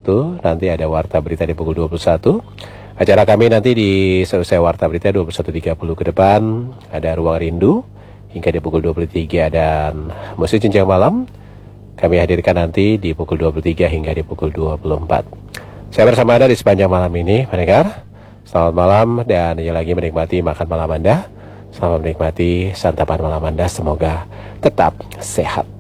nanti ada Warta Berita di pukul 21. Acara kami nanti di selesai Warta Berita 21.30 ke depan ada Ruang Rindu hingga di pukul 23 ada Musik Jenjang Malam. Kami hadirkan nanti di pukul 23 hingga di pukul 24. Saya bersama Anda di sepanjang malam ini, pendengar. Selamat malam dan yang lagi menikmati makan malam Anda. Selamat menikmati santapan malam Anda. Semoga tetap sehat.